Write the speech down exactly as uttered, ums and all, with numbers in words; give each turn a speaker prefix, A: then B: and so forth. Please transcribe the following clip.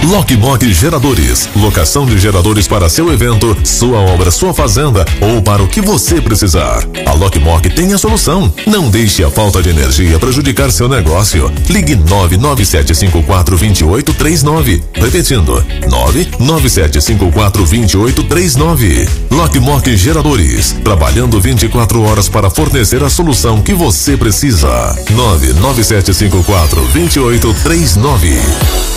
A: Lockmog Geradores, locação de geradores para seu evento, sua obra, sua fazenda ou para o que você precisar. A Lockmog tem a solução. Não deixe a falta de energia prejudicar seu negócio. Ligue nove nove sete cinco quatro dois oito três nove. Repetindo, nove nove sete cinco quatro dois oito três nove. Lockmog Geradores, trabalhando vinte e quatro horas para fornecer a solução que você precisa. nove nove sete cinco quatro dois oito três nove.